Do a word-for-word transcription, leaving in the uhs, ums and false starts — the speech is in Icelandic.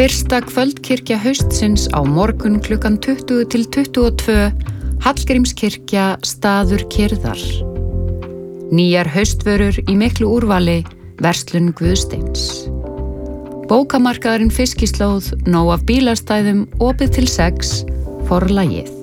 Fyrsta kvöldkirkja haustsins á morgun klukkan tuttugu til tuttugu og tvö, Hallgrímskirkja, staður kyrrðar. Nýjar haustvörur í miklu úrvali, verslun Guðsteins. Bókamarkaðurinn Fiskislóð, nóg af bílastæðum, opið til sex, Forlagið.